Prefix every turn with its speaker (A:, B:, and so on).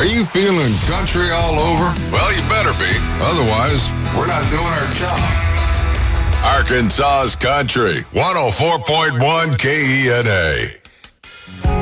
A: Are you feeling country all over?
B: Well, you better be.
A: Otherwise, we're not doing our job.
B: Arkansas's Country, 104.1 KENA.